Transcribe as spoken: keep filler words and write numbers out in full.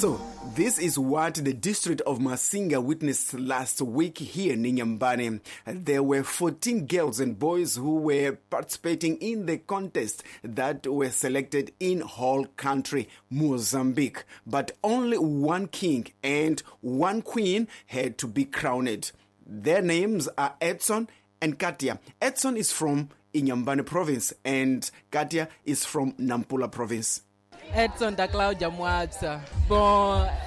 So, this is what the district of Masinga witnessed last week here in Nyambane. There were fourteen girls and boys who were participating in the contest that were selected in whole country, Mozambique. But only one king and one queen had to be crowned. Their names are Edson and Katia. Edson is from Inyambane province and Katia is from Nampula province. Edson da Cláudia Moatsa. Bom,